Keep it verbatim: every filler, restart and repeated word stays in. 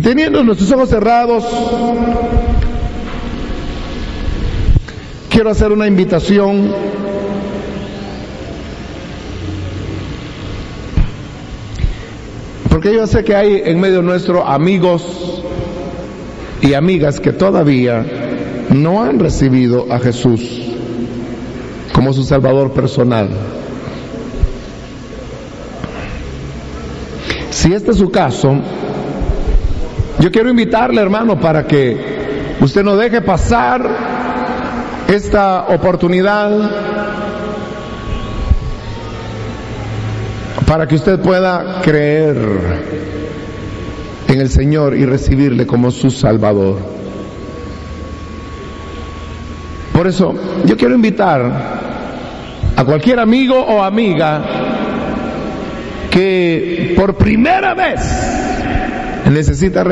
teniendo nuestros ojos cerrados, quiero hacer una invitación porque yo sé que hay en medio nuestro amigos y amigas que todavía no han recibido a Jesús como su Salvador personal. Si este es su caso, yo quiero invitarle, hermano, para que usted no deje pasar esta oportunidad, para que usted pueda creer en el Señor y recibirle como su Salvador. Por eso, yo quiero invitar a cualquier amigo o amiga que por primera vez necesita